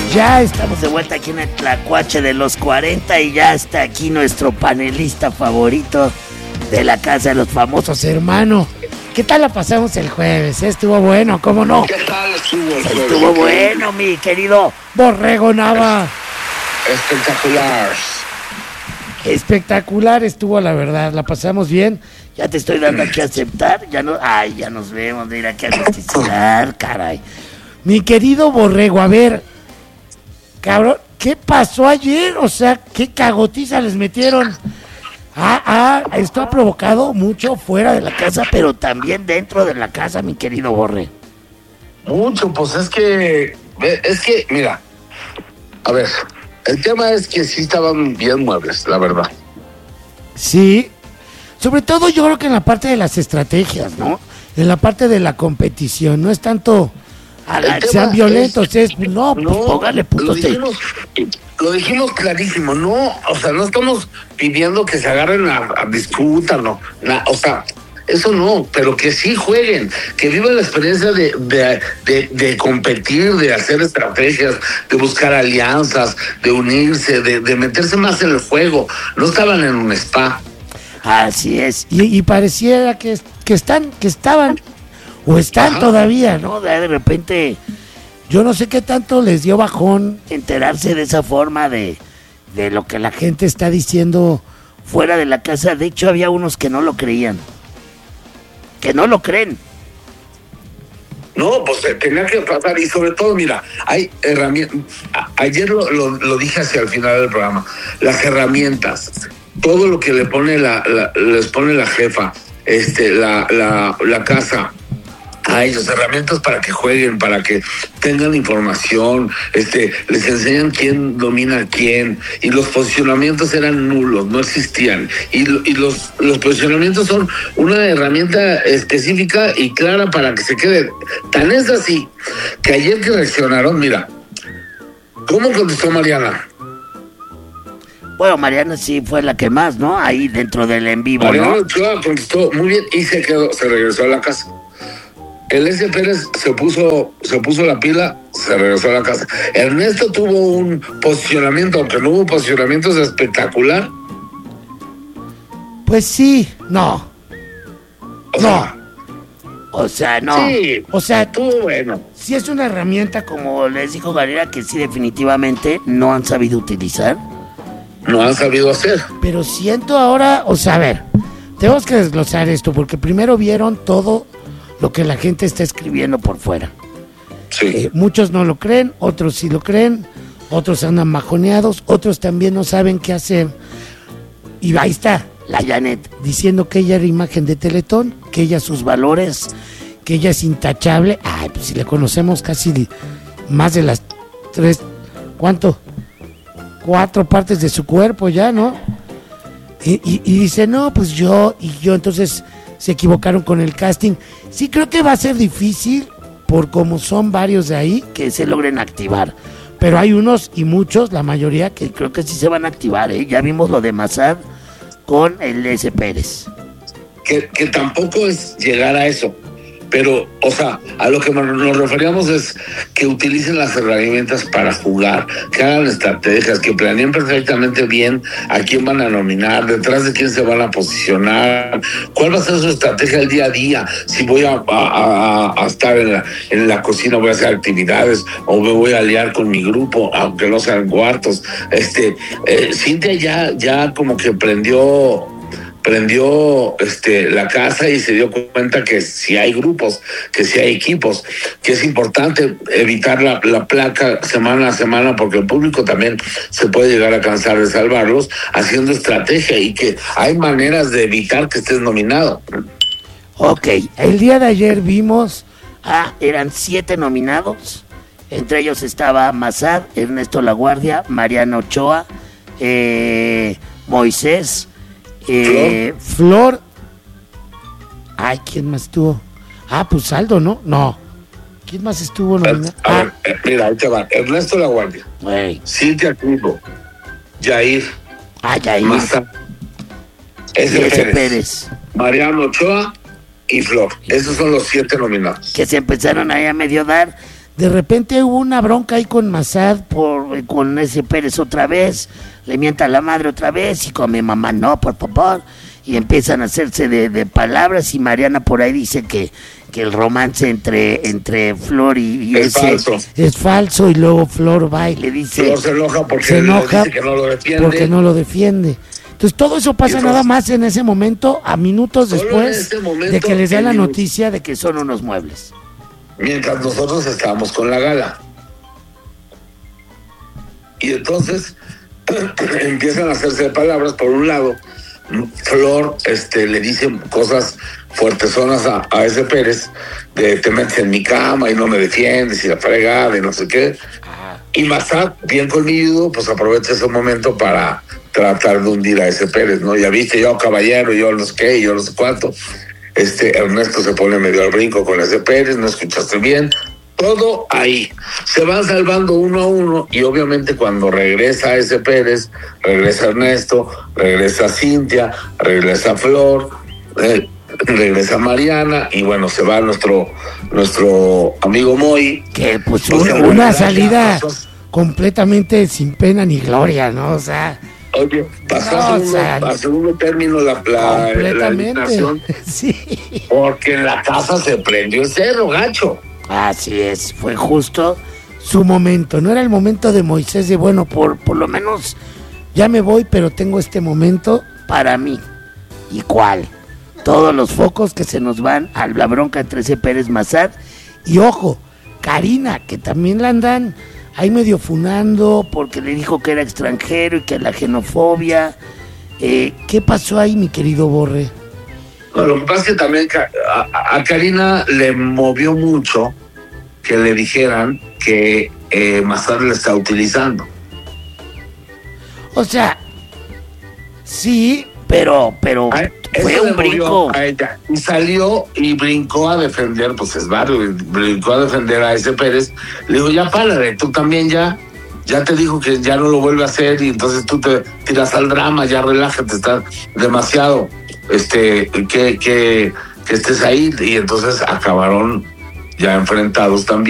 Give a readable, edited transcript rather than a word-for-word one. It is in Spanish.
Ya estamos de vuelta aquí en el Tlacuache de los 40 y ya está aquí nuestro panelista favorito de la Casa de los Famosos, hermano. ¿Qué tal la pasamos el jueves? Estuvo bueno, ¿cómo no? ¿Qué tal estuvo el jueves? Estuvo bueno, mi querido Borrego Nava. Espectacular. Espectacular estuvo, la verdad, la pasamos bien. Ya te estoy dando aquí a aceptar. Ya no, ya nos vemos, mira qué agusticidad, caray. Mi querido Borrego, a ver, cabrón, ¿qué pasó ayer? O sea, ¿qué cagotiza les metieron? Esto ha provocado mucho fuera de la casa, pero también dentro de la casa, mi querido Borre. Mucho, pues es que, mira, a ver, el tema es que sí estaban bien muebles, la verdad. Sí, sobre todo yo creo que en la parte de las estrategias, ¿no? En la parte de la competición, no es tanto sean violentos, póngale puto. Lo dijimos clarísimo, no, o sea, no estamos pidiendo que se agarren a disputar, o sea, eso no, pero que sí jueguen, que vivan la experiencia de competir, de hacer estrategias, de buscar alianzas, de unirse, de meterse más en el juego. No estaban en un spa. Así es, y pareciera que estaban o están todavía, ¿no? De repente, yo no sé qué tanto les dio bajón enterarse de esa forma de lo que la gente está diciendo fuera de la casa. De hecho, había unos que no lo creían, que no lo creen. No, pues tenía que pasar, y sobre todo, mira, hay herramientas. Ayer lo dije hacia el final del programa, las herramientas, todo lo que les pone la jefa, la casa a ellos, herramientas para que jueguen, para que tengan información, les enseñan quién domina a quién, y los posicionamientos eran nulos, no existían, y los posicionamientos son una herramienta específica y clara para que se quede. Tan es así que ayer que reaccionaron, mira, ¿cómo contestó Mariana? Bueno, Mariana sí fue la que más, ¿no? Ahí dentro del en vivo, Mariana ¿no? Ochoa contestó muy bien y se regresó a la casa. El S. Pérez se puso la pila, se regresó a la casa. Ernesto tuvo un posicionamiento, aunque no hubo posicionamientos espectacular. Pues sí, no. O sea, no. Sí, o sea, estuvo bueno. Sí es una herramienta, como les dijo Galera, que sí definitivamente no han sabido utilizar. No han sabido hacer. Pero siento ahora, o sea, a ver, tenemos que desglosar esto, porque primero vieron todo lo que la gente está escribiendo por fuera. Sí. Muchos no lo creen, otros sí lo creen, otros andan majoneados, otros también no saben qué hacer. Y ahí está la Janet diciendo que ella era imagen de Teletón, que ella sus valores, que ella es intachable. Ay, pues si le conocemos casi más de las 4 partes de su cuerpo ya, ¿no? Y dice, no, pues yo entonces se equivocaron con el casting. Sí, creo que va a ser difícil, por como son varios de ahí, que se logren activar. Pero hay unos y muchos, la mayoría, que creo que sí se van a activar, ¿eh? Ya vimos lo de Mazad con el S. Pérez. Que tampoco es llegar a eso. Pero, o sea, a lo que nos referíamos es que utilicen las herramientas para jugar, que hagan estrategias, que planeen perfectamente bien a quién van a nominar, detrás de quién se van a posicionar, cuál va a ser su estrategia el día a día, si voy a estar en la cocina, voy a hacer actividades, o me voy a aliar con mi grupo, aunque no sean cuartos. Cintia ya como que prendió la casa y se dio cuenta que si hay grupos, que si hay equipos, que es importante evitar la placa semana a semana, porque el público también se puede llegar a cansar de salvarlos, haciendo estrategia, y que hay maneras de evitar que estés nominado. Ok, el día de ayer vimos, eran 7 nominados, entre ellos estaba Mazad, Ernesto Laguardia, Mariana Ochoa, Moisés, Flor. Ay, ¿quién más estuvo? Pues Aldo, ¿no? No. ¿Quién más estuvo nominado? Mira, ahí te va. Ernesto Laguardia, Cintia Clivo, Yair, Yair, Mazad, S. Pérez, Mariano Ochoa y Flor. Esos son los 7 nominados. Que se empezaron ahí a medio dar de repente hubo una bronca ahí con Massad, con ese Pérez otra vez, le mienta a la madre otra vez, y con mi mamá, no, por favor, y empiezan a hacerse de palabras, y Mariana por ahí dice que el romance entre Flor y es ese falso. es falso, y luego Flor va y le dice... Flor se enoja porque dice que no lo defiende. Porque no lo defiende. Entonces todo eso pasa nada más en ese momento, a minutos después de que les da la noticia de que son unos muebles. Mientras nosotros estábamos con la gala. Y entonces empiezan a hacerse de palabras. Por un lado, Flor le dice cosas fuertezonas a ese Pérez, de te metes en mi cama y no me defiendes y la fregada y no sé qué. Y Massad, bien conmigo, pues aprovecha ese momento para tratar de hundir a ese Pérez, ¿no? Ya viste, yo caballero, yo no sé qué, yo no sé cuánto. Ernesto se pone medio al brinco con ese Pérez, no escuchaste bien. Todo ahí. Se van salvando uno a uno, y obviamente cuando regresa ese Pérez, regresa Ernesto, regresa Cintia, regresa Flor, regresa Mariana, y bueno, se va nuestro amigo Moy. Que pues una salida completamente sin pena ni gloria, ¿no? O sea... Oye, pasó a segundo término la eliminación. Sí. Porque en la casa se prendió el cerro, gacho. Así es, fue justo su momento. No era el momento de Moisés de, bueno, por lo menos ya me voy, pero tengo este momento para mí. ¿Y cuál? Todos los focos que se nos van a la bronca entre ese Pérez Massad. Y ojo, Karina, que también la andan ahí medio funando porque le dijo que era extranjero y que la xenofobia. ¿Qué pasó ahí, mi querido Borre? No, lo que pasa es que también a Karina le movió mucho que le dijeran que Massad le está utilizando. O sea, sí, pero fue un brinco. A ella. Y salió y brincó a defender, pues es barrio, brincó a defender a ese Pérez. Le dijo, ya párale, tú también ya te dijo que ya no lo vuelve a hacer, y entonces tú te tiras al drama, ya relájate, está demasiado que estés ahí. Y entonces acabaron ya enfrentados también.